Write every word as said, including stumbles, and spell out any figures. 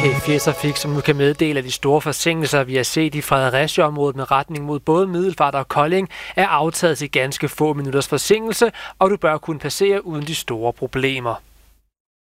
P fire Trafik, som nu kan meddele, at de store forsinkelser, vi har set i Fredericia-området med retning mod både Middelfart og Kolding, er aftaget til ganske få minutters forsinkelse, og du bør kunne passere uden de store problemer.